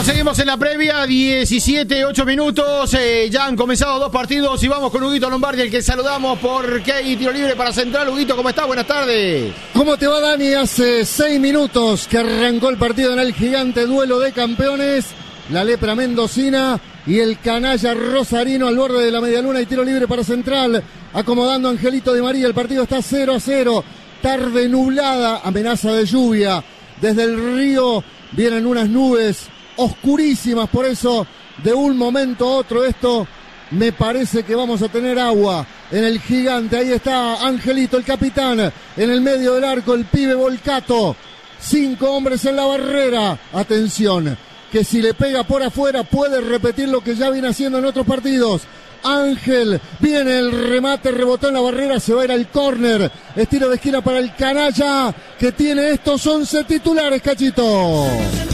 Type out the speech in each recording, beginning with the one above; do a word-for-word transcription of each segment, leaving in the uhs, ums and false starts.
seguimos en la previa, diecisiete, ocho minutos, eh, ya han comenzado dos partidos y vamos con Huguito Lombardi, el que saludamos porque hay tiro libre para Central. Huguito, ¿cómo está? Buenas tardes. ¿Cómo te va, Dani? Hace seis minutos que arrancó el partido en el Gigante, duelo de campeones, la lepra mendocina y el canalla rosarino al borde de la medialuna y tiro libre para Central, acomodando a Angelito Di María. El partido está cero a cero, tarde nublada, amenaza de lluvia, desde el río vienen unas nubes oscurísimas, por eso de un momento a otro esto me parece que vamos a tener agua en el Gigante. Ahí está Angelito, el capitán, en el medio del arco, el pibe Volcato, cinco hombres en la barrera. Atención, que si le pega por afuera puede repetir lo que ya viene haciendo en otros partidos. Ángel, viene el remate, rebotó en la barrera, se va a ir al córner, estilo de esquina para el canalla que tiene estos once titulares, Cachito.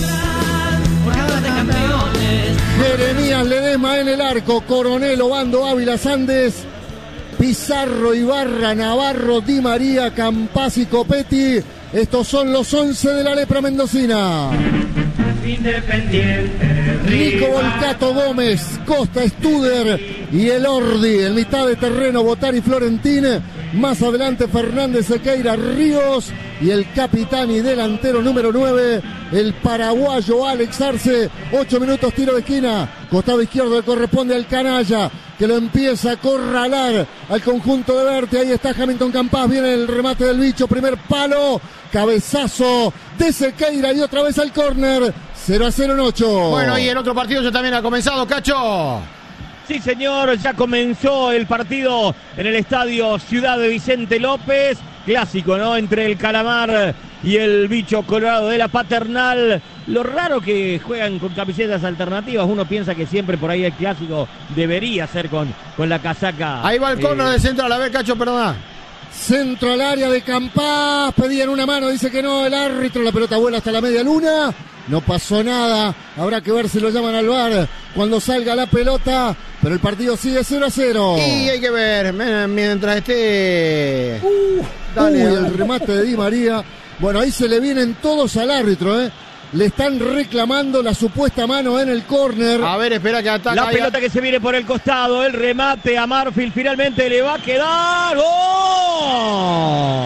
Jeremías Ledesma en el arco, Coronel, Obando, Ávila, Sandes, Pizarro, Ibarra, Navarro, Di María, Campas y Copetti. Estos son los once de la lepra mendocina. Independiente, Nico Volcato, Gómez, Costa, Studer y el Ordi. En mitad de terreno, Botari, Florentín. Más adelante, Fernández, Sequeira, Ríos. Y el capitán y delantero número nueve, el paraguayo Alex Arce. Ocho minutos, tiro de esquina. Costado izquierdo le corresponde al canalla, que lo empieza a corralar al conjunto de Verte. Ahí está Hamilton Campas, viene el remate del bicho, primer palo, cabezazo de Sequeira y otra vez al córner. cero a cero en ocho. Bueno, y el otro partido ya también ha comenzado, Cacho. Sí, señor, ya comenzó el partido en el estadio Ciudad de Vicente López. Clásico, ¿no? Entre el Calamar y el bicho colorado de la Paternal. Lo raro que juegan con camisetas alternativas. Uno piensa que siempre por ahí el clásico debería ser con, con la casaca. Ahí va el córner eh, de Central. A ver, Cacho, perdona. Centro al área de Campas, pedían una mano, dice que no el árbitro, la pelota vuela hasta la media luna, no pasó nada, habrá que ver si lo llaman al V A R cuando salga la pelota, pero el partido sigue cero a cero. Y hay que ver, mientras esté... Uh, Dale, uy, el remate de Di María, bueno, ahí se le vienen todos al árbitro, ¿eh? Le están reclamando la supuesta mano en el córner. A ver, espera que ataca. La pelota que se viene por el costado, el remate a Marfield, finalmente le va a quedar. ¡Gol!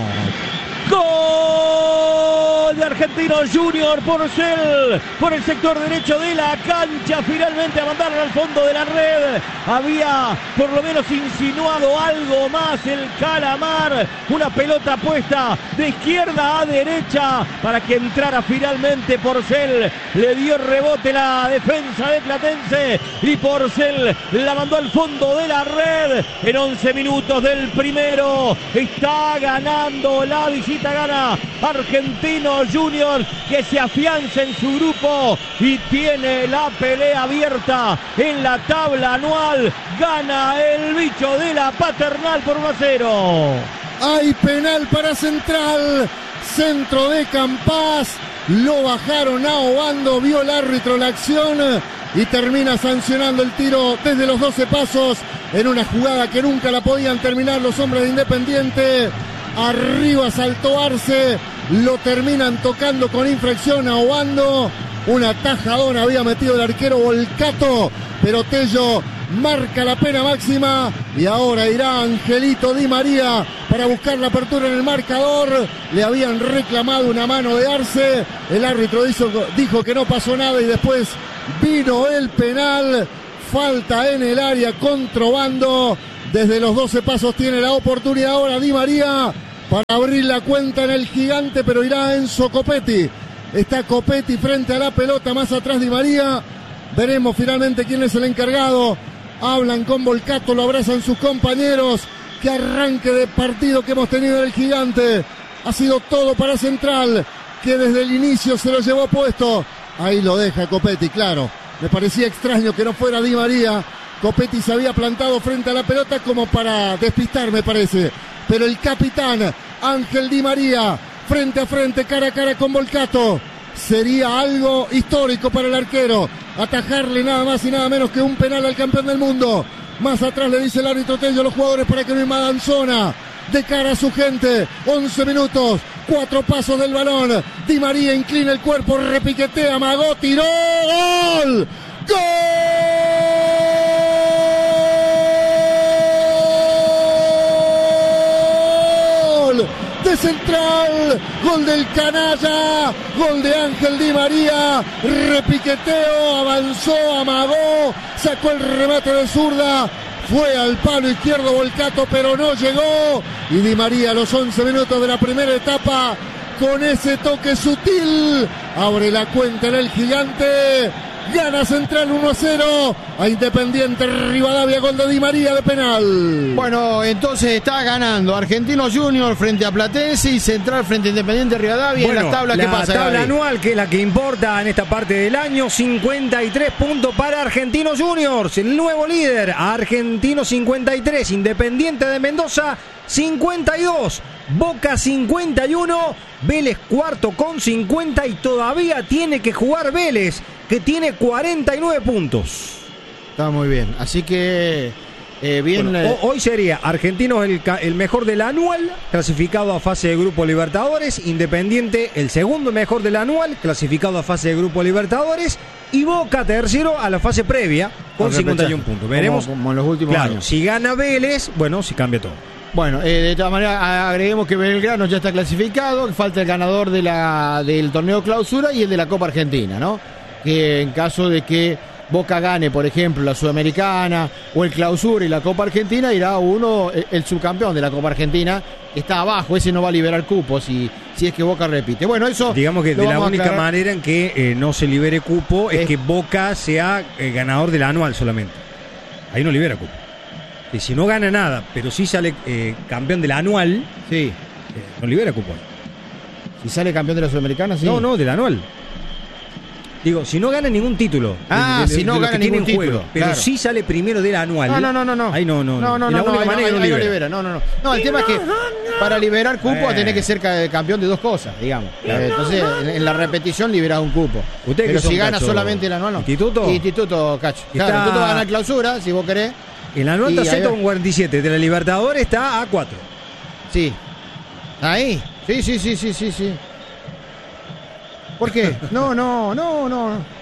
¡Gol de Argentinos Junior! Porcel por el sector derecho de la cancha, finalmente a mandarlo al fondo de la red. Había por lo menos insinuado algo más el Calamar, una pelota puesta de izquierda a derecha para que entrara finalmente Porcel. Le dio rebote la defensa de Platense y Porcel la mandó al fondo de la red. En once minutos del primero está ganando la visita, gana Argentinos Junior, que se afianza en su grupo y tiene la pelea abierta en la tabla anual. Gana el bicho de la Paternal por uno a cero. Hay penal para Central, centro de Campas, lo bajaron a Obando, vio el árbitro la acción y termina sancionando el tiro desde los doce pasos en una jugada que nunca la podían terminar los hombres de Independiente. Arriba saltó Arce, lo terminan tocando con infracción a Obando. Una tajadona había metido el arquero Volcato, pero Tello marca la pena máxima y ahora irá Angelito Di María para buscar la apertura en el marcador. Le habían reclamado una mano de Arce, el árbitro hizo, dijo que no pasó nada y después vino el penal. Falta en el área contra Obando. Desde los doce pasos tiene la oportunidad ahora Di María para abrir la cuenta en el Gigante, pero irá Enzo Copetti. Está Copetti frente a la pelota, más atrás Di María. Veremos finalmente quién es el encargado. Hablan con Volcato, lo abrazan sus compañeros. Qué arranque de partido que hemos tenido en el Gigante. Ha sido todo para Central, que desde el inicio se lo llevó puesto. Ahí lo deja Copetti, claro. Me parecía extraño que no fuera Di María. Copetti se había plantado frente a la pelota como para despistar, me parece. Pero el capitán Ángel Di María, frente a frente, cara a cara con Volcato. Sería algo histórico para el arquero. Atajarle nada más y nada menos que un penal al campeón del mundo. Más atrás le dice el árbitro Tello a los jugadores para que no invadan zona. de cara a su gente. once minutos, cuatro pasos del balón. Di María inclina el cuerpo, repiquetea, amagó, tiró. ¡Gol! ¡Gol! De Central, gol del canalla, gol de Ángel Di María, repiqueteo, avanzó, amagó, sacó el remate de zurda, fue al palo izquierdo Volcato, pero no llegó, y Di María a los once minutos de la primera etapa, con ese toque sutil, abre la cuenta en el Gigante. Gana Central uno a cero a Independiente Rivadavia, gol de Di María de penal. Bueno, entonces está ganando Argentinos Junior frente a Platense y Central frente a Independiente Rivadavia. Bueno, en la tabla, ¿qué pasa? La tabla Gaby? anual, que es la que importa en esta parte del año, cincuenta y tres puntos para Argentinos Juniors, el nuevo líder. Argentinos cincuenta y tres, Independiente de Mendoza cincuenta y dos, Boca cincuenta y uno, Vélez cuarto con cincuenta y todavía tiene que jugar Vélez, que tiene cuarenta y nueve puntos. Está muy bien, así que eh, bien. Bueno, eh, hoy sería Argentinos el, el mejor del anual, clasificado a fase de Grupo Libertadores, Independiente el segundo mejor del anual, clasificado a fase de Grupo Libertadores, y Boca tercero a la fase previa con cincuenta y uno puntos. Veremos como, como en los últimos claro, años. Si gana Vélez, bueno, si cambia todo. Bueno, eh, de todas maneras agreguemos que Belgrano ya está clasificado, falta el ganador de la del torneo clausura y el de la Copa Argentina, ¿no? Que en caso de que Boca gane, por ejemplo, la Sudamericana o el clausura y la Copa Argentina, irá uno, el, el subcampeón de la Copa Argentina, está abajo, ese no va a liberar cupos si, si es que Boca repite. Bueno, eso... Digamos que de la única aclarar. manera en que eh, no se libere cupo es, Es- que Boca sea eh, ganador del anual solamente. Ahí no libera cupo. Y si no gana nada, pero sí sale eh, campeón del anual, Sí, eh, no libera cupo. si sale campeón de la Sudamericana, sí. No, no, del anual. Digo, si no gana ningún título. Ah, si no los gana que tienen ningún juego, título, pero claro. sí sale primero del anual. No, no, no, no, no. Ahí no, no. No, no, Es no, la no, única ahí no, manera ahí- que no ahí no libera. libera. No, no, no. No, el tema es que para liberar cupo Bueno. tenés que ser ca- campeón de dos cosas, digamos. Eh, Entonces, en, en la repetición liberás un cupo. Ustedes Pero que son, si gana Cacho, solamente el anual, no. ¿Instituto? Instituto, Cacho. Está- Claro, Instituto va a ganar clausura, si vos querés. El anual Y está ahí sexto va. con cuarenta y siete. De la Libertadores está a cuatro. Sí. Ahí. Sí, sí, sí, sí, sí, sí. ¿Por qué? No, no, no, no.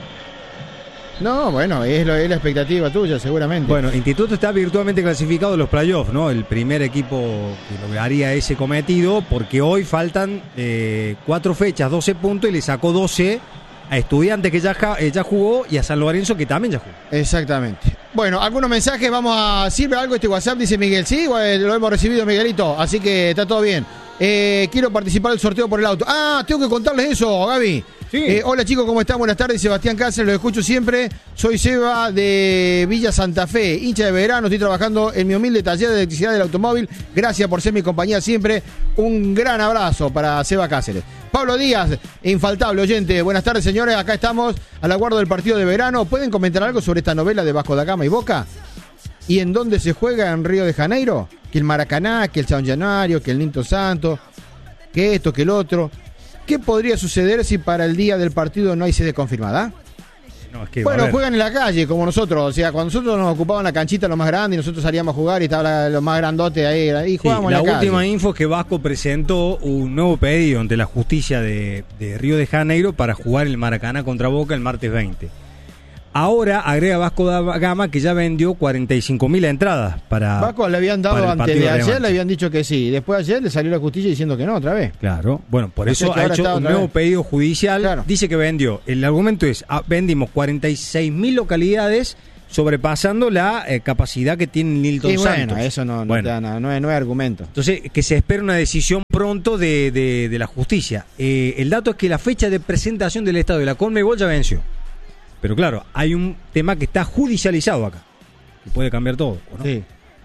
No, bueno, es, lo, es la expectativa tuya, seguramente. Bueno, Instituto está virtualmente clasificado en los playoffs, ¿no? El primer equipo que lograría ese cometido, porque hoy faltan eh, cuatro fechas, doce puntos, y le sacó doce a Estudiantes, que ya, ja- eh, ya jugó, y a San Lorenzo, que también ya jugó. Exactamente. Bueno, algunos mensajes, vamos a... ¿Sirve algo este WhatsApp? Dice Miguel. Sí, bueno, lo hemos recibido, Miguelito, así que está todo bien. Eh, quiero participar del sorteo por el auto. Ah, tengo que contarles eso, Gaby. Sí. Eh, hola chicos, ¿cómo están? Buenas tardes, Sebastián Cáceres, los escucho siempre. Soy Seba de Villa Santa Fe, hincha de verano, estoy trabajando en mi humilde taller de electricidad del automóvil. Gracias por ser mi compañía siempre. Un gran abrazo para Seba Cáceres. Pablo Díaz, infaltable oyente. Buenas tardes, señores. Acá estamos a la guarda del partido de verano. ¿Pueden comentar algo sobre esta novela de Vasco da Gama y Boca? ¿Y en dónde se juega en Río de Janeiro? Que el Maracaná, que el San Januario, que el Ninto Santo, que esto, que el otro. ¿Qué podría suceder si para el día del partido no hay sede confirmada? No, es que, Bueno, a ver, juegan en la calle, como nosotros. O sea, cuando nosotros nos ocupaban la canchita lo más grande y nosotros salíamos a jugar y estaba lo más grandote ahí, ahí sí, jugábamos la en la última calle. info es que Vasco presentó un nuevo pedido ante la justicia de, de Río de Janeiro para jugar el Maracaná contra Boca el martes veinte. Ahora agrega Vasco da Gama que ya vendió cuarenta y cinco mil entradas para... Vasco le habían dado para el antes partido de de ayer, revancha. le habían dicho que sí. Después ayer le salió la justicia diciendo que no, otra vez. Claro, bueno, por O eso sea que ha ahora hecho está un otra nuevo vez. pedido judicial. Claro. Dice que vendió. El argumento es, ah, vendimos cuarenta y seis mil localidades, sobrepasando la eh, capacidad que tiene Nilton Y bueno, Santos. eso no, no, Bueno. te da nada, no, es, no es argumento. Entonces, que se espera una decisión pronto de, de, de la justicia. Eh, el dato es que la fecha de presentación del Estado de la Conmebol ya venció. Pero claro, hay un tema que está judicializado acá. Que puede cambiar todo, ¿o no? Sí.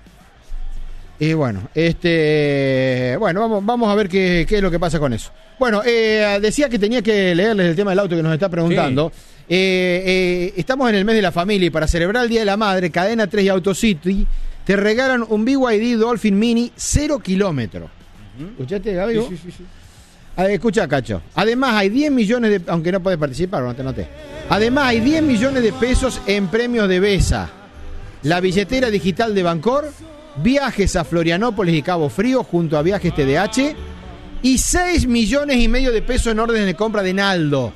Y bueno, este, bueno, vamos, vamos a ver qué, qué es lo que pasa con eso. Bueno, eh, decía que tenía que leerles el tema del auto que nos está preguntando. Eh, eh, estamos en el mes de la familia y para celebrar el Día de la Madre, Cadena tres y AutoCity te regalan un B Y D Dolphin Mini cero kilómetros. ¿Escuchaste, Gaby? vos? A ver, escucha, Cacho. Además hay diez millones de... Aunque no puedes participar, no te noté. Además hay diez millones de pesos en premios de Besa, la billetera digital de Bancor viajes a Florianópolis y Cabo Frío junto a Viajes T D H y seis millones y medio de pesos en órdenes de compra de Naldo.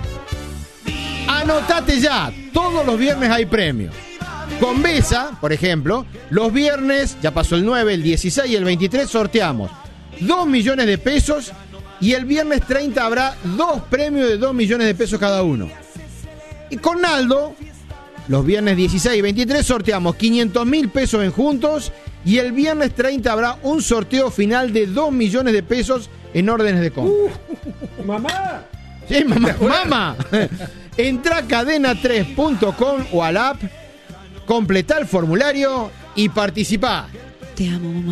Anotate ya, todos los viernes hay premios. Con Besa, por ejemplo, los viernes, ya pasó el nueve, el dieciséis y el veintitrés, sorteamos dos millones de pesos y el viernes treinta habrá dos premios de dos millones de pesos cada uno. Y con Naldo, los viernes dieciséis y veintitrés sorteamos quinientos mil pesos en juntos y el viernes treinta habrá un sorteo final de dos millones de pesos en órdenes de compra. Uh, ¡Mamá! Sí, mamá. ¡Mamá! Entra a cadena tres punto com o al app, completá el formulario y participá. Te amo, mamá.